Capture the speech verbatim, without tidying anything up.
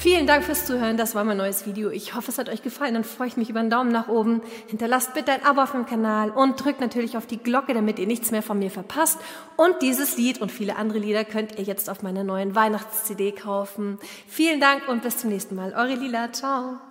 vielen Dank fürs Zuhören. Das war mein neues Video. Ich hoffe, es hat euch gefallen. Dann freue ich mich über einen Daumen nach oben. Hinterlasst bitte ein Abo auf dem Kanal und drückt natürlich auf die Glocke, damit ihr nichts mehr von mir verpasst. Und dieses Lied und viele andere Lieder könnt ihr jetzt auf meiner neuen Weihnachts-C D kaufen. Vielen Dank und bis zum nächsten Mal. Eure Lila. Ciao.